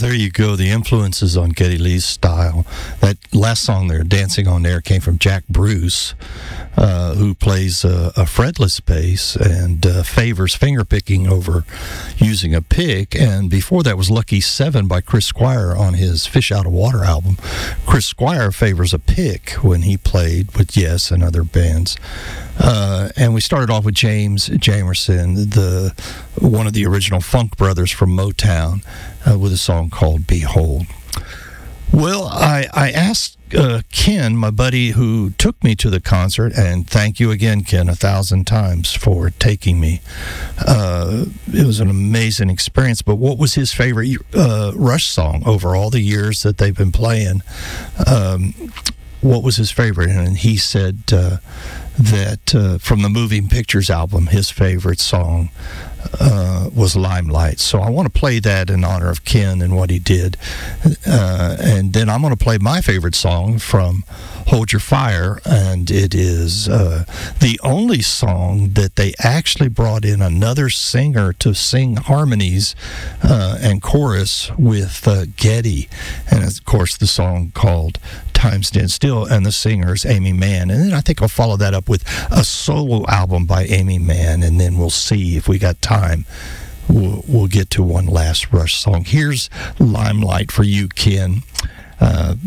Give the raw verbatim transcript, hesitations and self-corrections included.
there you go. The influences on Geddy Lee's style. That last song there, Dancing on Air, came from Jack Bruce, uh, who plays a, a fretless bass and uh, favors fingerpicking over using a pick. And before that was Lucky Seven by Chris Squire on his Fish Out of Water album. Chris Squire favors a pick when he played with Yes and other bands. Uh, and we started off with James Jamerson, the one of the original funk brothers from Motown, uh, with a song called Behold. Well, I, I asked uh, Ken, my buddy who took me to the concert, and thank you again, Ken, a thousand times for taking me. Uh, it was an amazing experience, but what was his favorite uh, Rush song over all the years that they've been playing? Um, what was his favorite? And he said uh, that uh, from the Moving Pictures album, his favorite song uh, was Limelight. So I want to play that in honor of Ken and what he did. Uh, and then I'm going to play my favorite song from Hold Your Fire, and it is uh, the only song that they actually brought in another singer to sing harmonies uh, and chorus with uh, Geddy. And of course the song called Time Stand Still, and the singer is Amy Mann. And then I think I'll follow that up with a solo album by Amy Mann, and then we'll see if we got time. We'll, we'll get to one last Rush song. Here's Limelight for you, Ken. Uh,